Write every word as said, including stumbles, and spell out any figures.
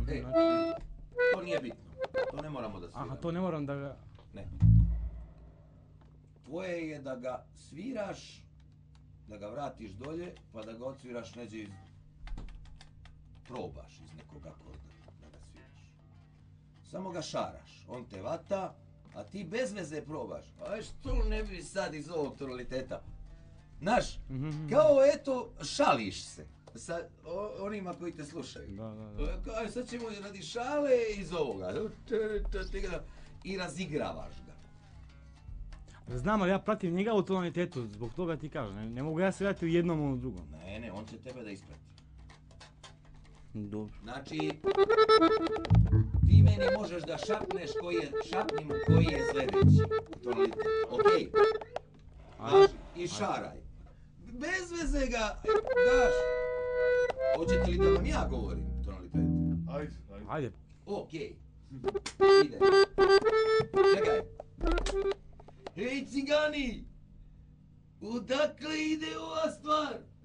E, to nije bitno. To ne moramo da sviramo. Aha, to ne moram da ga... Ne. Tvoje je da ga sviraš, da ga vratiš dolje, pa da ga odsviraš neđe iz... Probaš iz nekog akorda da ga sviraš. Samo ga šaraš, on te vata, a ti bez veze probaš. A što ne bi sad iz ovog tonaliteta? Znaš, kao eto, šališ se sa onima koji te slušaju. Da, da, da. Aj, sad ćemo radi šale iz ovoga. I razigravaš ga. Znam, ali ja pratim njega u tonalitetu, zbog toga ti kažem. Ne, ne mogu ja svirati u jednom ili u drugom. Ne, ne, on će tebe da isprati. Dobro. Znači, ti meni možeš da šapneš koji je, šapnim koji je sljedeći tonalitet. Okej? Daš i šaraj. Bez veze ga daš. Hoćete li da vam ja govorim tonalitet? Ajde, ajde. Ajde. Okej. Ide. Čekaj. Hej cigani! Odakle ide ova stvar?